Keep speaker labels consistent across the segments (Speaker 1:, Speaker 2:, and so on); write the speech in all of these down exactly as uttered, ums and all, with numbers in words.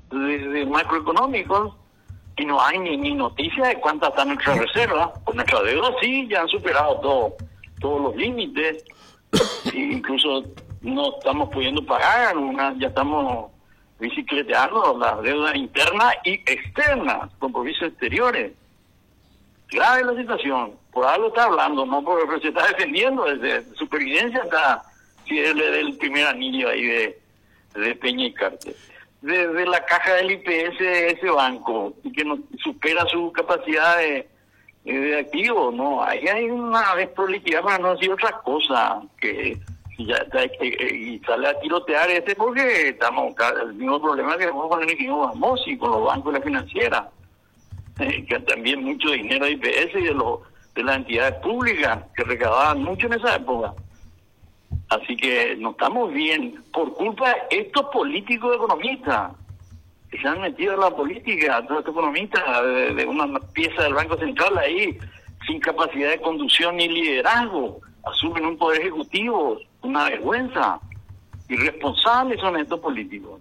Speaker 1: de, de macroeconómicos y no hay ni, ni noticia de cuántas están nuestras reservas. Por nuestra deuda sí, ya han superado todo, todos los límites, e incluso no estamos pudiendo pagar, una, ya estamos bicicleteando las deudas internas y externas, compromisos exteriores. Grave la situación, por algo está hablando, no porque se está defendiendo, desde supervivencia está, si es del primer anillo ahí de, de Peña y Carter. Desde la caja del I P S, ese banco, y que no supera su capacidad de, de activo, no, ahí hay una desprolijidad para no decir otra cosa, que ya está, y sale a tirotear este porque estamos, el mismo problema que tenemos con el equipo Vamos y con los bancos y la financiera, eh, que también mucho dinero de I P S y de, los, de las entidades públicas que recaudaban mucho en esa época. Así que no estamos bien por culpa de estos políticos economistas que se han metido en la política, todos estos economistas de, de una pieza del Banco Central ahí, sin capacidad de conducción ni liderazgo, asumen un poder ejecutivo, una vergüenza. Irresponsables son estos políticos.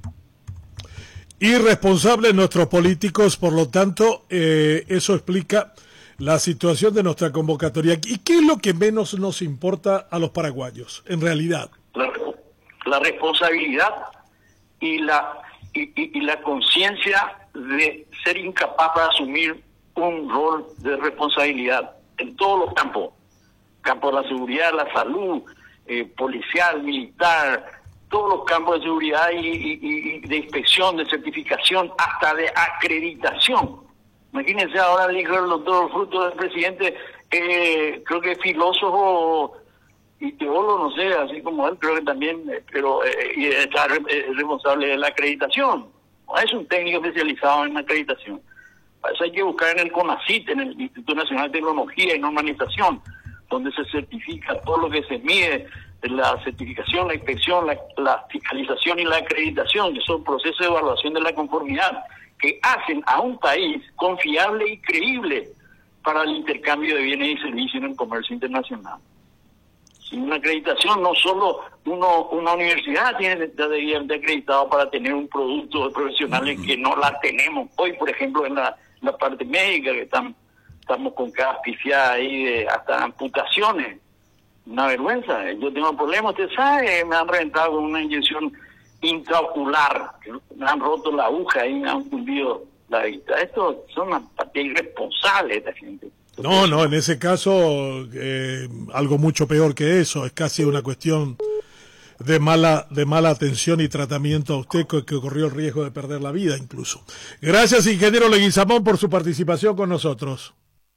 Speaker 2: Irresponsables nuestros políticos, por lo tanto, eh, eso explica la situación de nuestra convocatoria. ¿Y qué es lo que menos nos importa a los paraguayos, en realidad?
Speaker 1: La, la responsabilidad y la y, y, y la conciencia de ser incapaz para asumir un rol de responsabilidad en todos los campos. Campo de la seguridad, la salud, eh, policial, militar, todos los campos de seguridad y, y, y de inspección, de certificación, hasta de acreditación. Imagínense, ahora dijo el doctor Fruto del presidente, eh, creo que filósofo y teólogo, no sé, así como él, creo que también, eh, pero eh, y está eh, responsable de la acreditación. No es un técnico especializado en acreditación. Para eso hay que buscar en el CONACYT, en el Instituto Nacional de Tecnología y Normalización, donde se certifica todo lo que se mide, la certificación, la inspección, la, la fiscalización y la acreditación, que son procesos de evaluación de la conformidad, que hacen a un país confiable y creíble para el intercambio de bienes y servicios en el comercio internacional. Sin una acreditación, no solo uno, una universidad tiene que estar acreditado para tener un producto de profesionales que no la tenemos hoy, por ejemplo, en la, la parte médica, que están, estamos con cada pifiada ahí de hasta amputaciones. Una vergüenza. Yo tengo problemas, usted sabe, me han reventado con una inyección intraocular, me han roto la aguja y me han fundido la vista. Esto son una partida irresponsable esta gente.
Speaker 2: No, no, en ese caso eh, algo mucho peor que eso, es casi una cuestión de mala de mala atención y tratamiento a usted, que, que corrió el riesgo de perder la vida incluso. Gracias, ingeniero Leguizamón, por su participación con nosotros.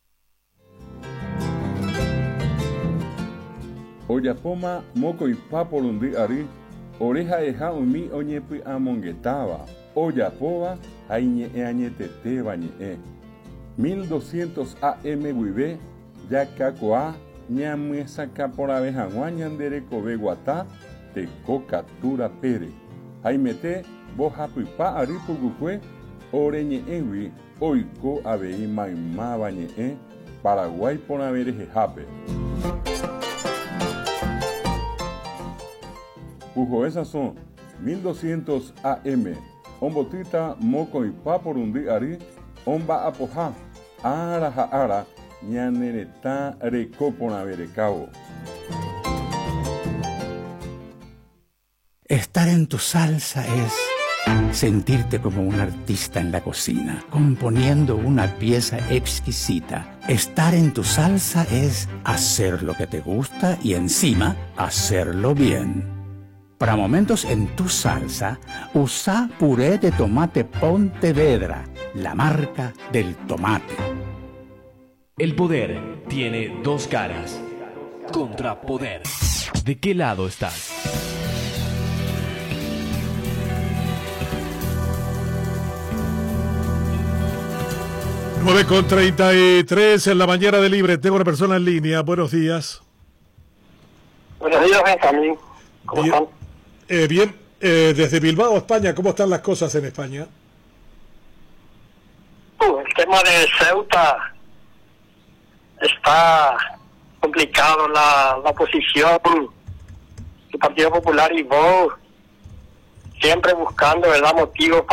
Speaker 3: Oyapoma moco y papolundi ari oreja eja umi oñepi amongetaba oyapoba aiñe añetete bañe mil doscientos A M Guibe yacacoa ñamuesa capora bejanguañandere kobe guatá teco captura pere aimete boja pipa ari pugucue oreñe ewi oiko abei maima bañe Paraguay por haber jejape. Pujo, esas son mil doscientos A M. Ombotita moco y paporundi ari. Omba apoja. Ara ja ara. Ñanereta recopona berecao.
Speaker 4: Estar en tu salsa es sentirte como un artista en la cocina, componiendo una pieza exquisita. Estar en tu salsa es hacer lo que te gusta y encima hacerlo bien. Para momentos en tu salsa, usa puré de tomate Pontevedra, la marca del tomate.
Speaker 5: El poder tiene dos caras. Contrapoder. ¿De qué lado estás?
Speaker 2: nueve con treinta y tres en la mañana de Libre. Tengo una persona en línea. Buenos días.
Speaker 6: Buenos días, Benjamín. ¿Cómo
Speaker 2: bien,
Speaker 6: están?
Speaker 2: Eh, bien, eh, desde Bilbao, España. ¿Cómo están las cosas en España?
Speaker 6: Uh, el tema de Ceuta está complicado. La, la oposición, el Partido Popular y Vox, siempre buscando, ¿verdad?, motivos